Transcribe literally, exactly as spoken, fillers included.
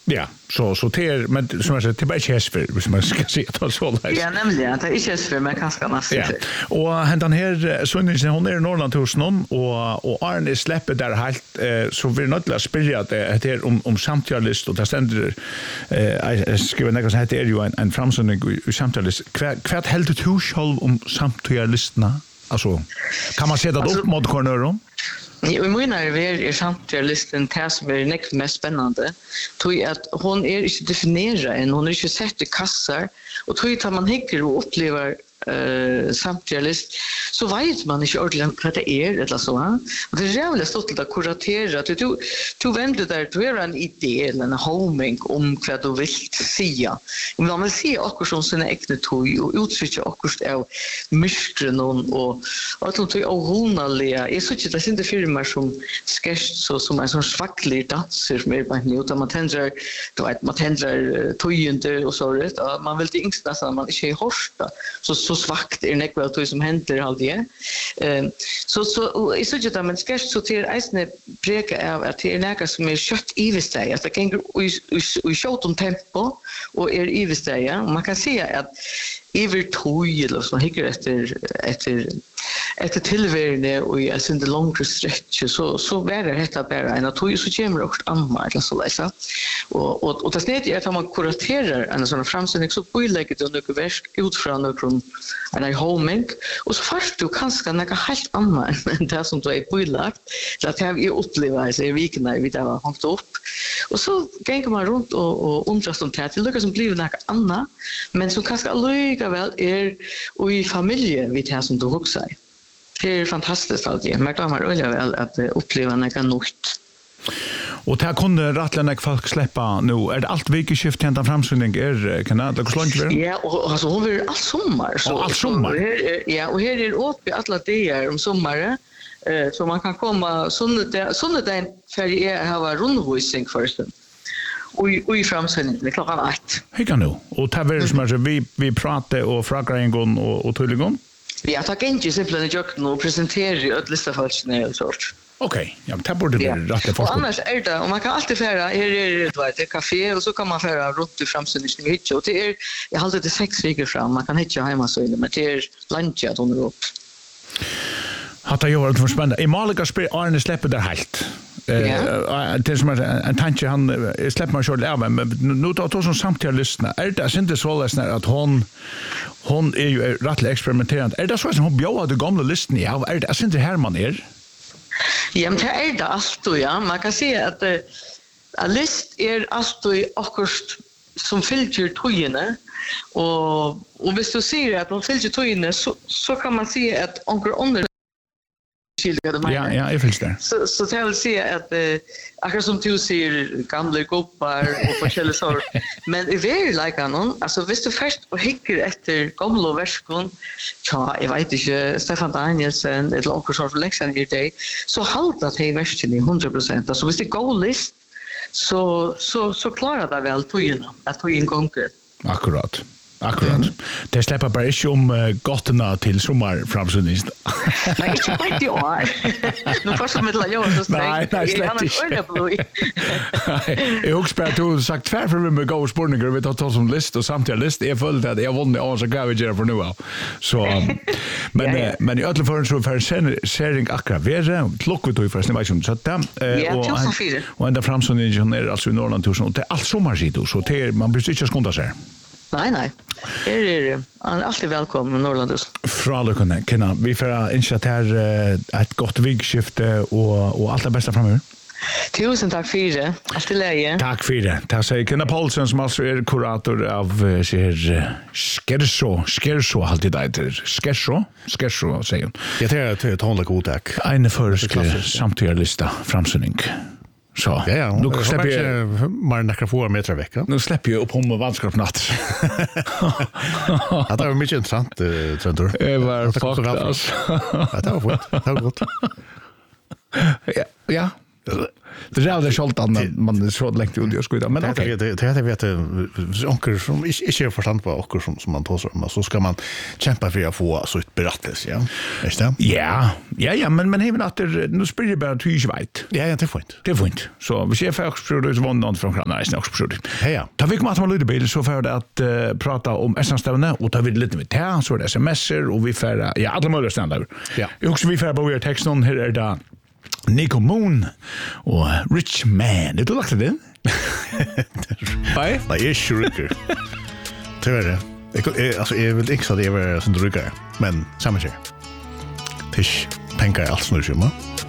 Ja, så så till men som jag säger till bara hästför som man ska se att så där. Ja, nämligen det är inte hästför men kanske nästan. Ja. Och han här Sundisen hon är i Norrland hos någon och och Arne släpper där helt eh, så vill något att spela att det är om om samtalist och där ständer eh skriver något som heter är ju en en framsynning i samtalist. Kvart helt ett hus själv om samtalistna. Alltså kan man sätta det upp mot kornöron? I menar vi är samtalisten det som är näst mest spännande. Tror jag att hon är inte definierad än, hon är inte sett i kassar och tror jag att man häcker och upplever Uh, samtalist så vet man inte ordentligt vad det är eller så. Och det är jävligt stort att kuratera. Du, du, du vänder där, du har en idé eller en homing om vad du vill säga. Men man vill se akkurat som sina egna tog och uttrycka akkurat av myskren och att de tog av honaliga. Jag tycker det är inte firmar som skärst så som en sån svacklig danser som är bara nu utan man tändrar du vet, man tändrar tojende och så rätt. Man vill inte nästan man inte är horsta. Så så svagt är det väl som händer allt det. Eh så så i så att man ska så till isne breka av att det är något som är kött i västej att det kan gå i short om tempo och är i västej och man kan se att över toj eller så hickar efter efter efter tillvärende och i alltså en lång stretch så så var det detta bara en toj så kommer också amma eller så läsa och och och det snett är att man kuraterar en sån framställning så på läget och något verk utifrån någon en homing och så först du kanske något helt annat än det som du är pålagt så att jag upplever så i veckan vi där har hängt upp och så går man runt och och undrar om det lyckas som blir något annat men så kanske lika väl är och i familjen vid det som du också säger. Det är fantastiskt allt det. Man kan väl väl att uppleva något nytt. Och det här kunde rättligen folk släppa nu. Är det allt veckoskift ända framsynning är kan det gå långt för? Ja, och alltså hon vill all sommar så. All sommar. Ja, och här är uppe alla dagar om sommaren. Eh så man kan komma söndag söndag för jag har rundvisning först. Och och i framsynning det klockan åtta. Hej kan nu. Och ta väl som vi vi pratar och frågar en gång och och tydligen. Vi har tagit inte simpelt jag nu presenterar ett lista falsknä och sort. Okej, ja, det borde det rätt för. Annars är det och man kan alltid färra här är det ett café och så kan man färra runt i framsynningen i hytt och det är jag håller det sex veckor fram man kan hitta hemma så inne men det är lunch att under upp. Hatta jag varit för spännande. I Malika spel Arne släpper det helt. Eh det som en tanke han släpper man själv av men nu tar då som samtidigt lyssna. Är det inte så läsna att hon hon är ju rätt experimenterande. Är det så som hon bjöd det gamla listan ja, är det inte här man är? Ja, men det är det allt ja. Man kan se att en list är allt akkurat som fyller tojene och och hvis du ser att de fyller tojene så så kan man se att onkel under Ja, ja, jag finns där. Så så det vill säga att eh, akkurat som du ser gamla gubbar och forskjelliga sort. Men i very like anon, alltså visst du först och hickar efter gamla verskon, ja, jag vet inte, Stefan Danielsen, ett lockor sort of lection here day, så halt att hej versen i hundra procent. Alltså visst det go list så så så klarar det väl tojena att tojen konkurrerar. Akkurat. Akkurat. Mm. Det släpper bara inte om uh, gotterna till sommarframsynning. Nej, inte på ett år. Nu först som ett lajor så sträng. Nej, nej, släpp inte. Jag har också att du har sagt tvär för mig med goda spårningar och vi tar ta som list och samtidigt list. Jag följde att jag vunnit av så kan vi göra för nu av. Så, um, men, ja, ja. men i ödla förrän så för en sering akkurat vere, klockor tog förresten, jag vet inte om du satt det. Ja, tusen fyra. Och ända framsynningen är alltså i Norrland tusen och det är allt sommarsidor så det är, man blir inte skunda sig. Nej, nej. Här är det. Han är alltid välkommen i Norrland. Fra alla kunna, kunna. Vi får insatt här ett gott vigskifte och, och allt det bästa framöver. Tusen tack för det. Allt i läge. Tack för det. Tack säger Kenna Paulsen som alltså är kurator av sig Skerso. Skerso alltid där. Skerso? Skerso säger hon. Jag tror att det är ett hålligt god tack. En först samtidiga lista framsynning. Så. Ja, ja. Nu släpper jag mer än några få meter i veckan. Nu släpper jag upp om vanskap natt. Ja, det var mycket intressant, tror jag. Det var fucked alltså. Ja, det var fint. Det var gott. Ja, ja. Det är det skjoltan man är så längt ut och skuta men det okej. det det det vet onkel som inte är förstånd på onkel som som man tar så så ska man kämpa för att få så ett berättelse, ja. Visst det? Ja, ja, ja, men men även att det nu spelar bara till Schweiz. Ja, ja, det är fint. Det är fint. Så vi ser för också så vann någon från Kranarna också så. Ja, ja. Ta vi kommer att ha lite bil så för att uh, prata om S M-stävne och ta vi lite med te så är det sms'er och vi får ja alla möjliga standard. Ja. Också vi får på vår texten här är det Nico Moon och Rich Man. Det du lagt det? Nej, nej, är sjuker. Tyvärr. Jag alltså jag vill inte så det är som drugare, men samma sak. Tisch, pengar allt snurr,